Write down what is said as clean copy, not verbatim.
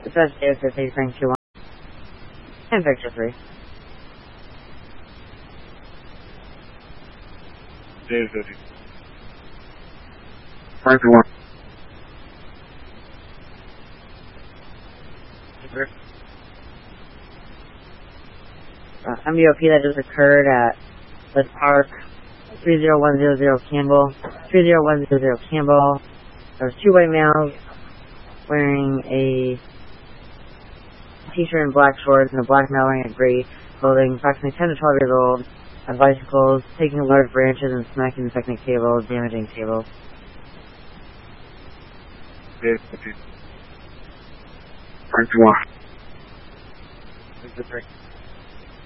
Dispatch Davis 50, Frank 2-1. And Victor 3. Davis 50. Frank 2-1. MDOP that just occurred at Let's Park, 30100 Campbell. 30100 Campbell. There was two white males wearing a t-shirt and black shorts and a black male wearing a gray clothing, approximately 10 to 12 years old, on bicycles, taking large branches and smacking the picnic tables, damaging tables. Davis 50. Frank 2-1. Victor 3.